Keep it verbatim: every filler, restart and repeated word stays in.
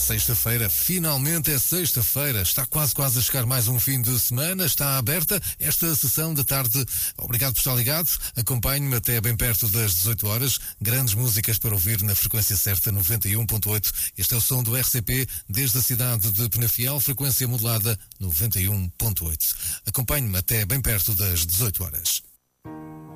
Sexta-feira, finalmente é sexta-feira, está quase quase a chegar mais um fim de semana, está aberta esta sessão da tarde. Obrigado por estar ligado, acompanhe-me até bem perto das dezoito horas, grandes músicas para ouvir na frequência certa noventa e um ponto oito. Este é o som do R C P desde a cidade de Penafiel, frequência modulada noventa e um ponto oito. Acompanhe-me até bem perto das dezoito horas.